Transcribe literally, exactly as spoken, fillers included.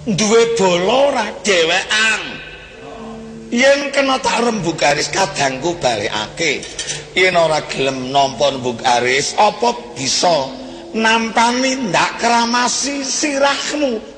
duwe bola ora dhewekan. Yen kena tak rembug garis kadangku balekake. Yen ora gelem nampa rembug garis, apa bisa nampani ndak keramasi sirahmu?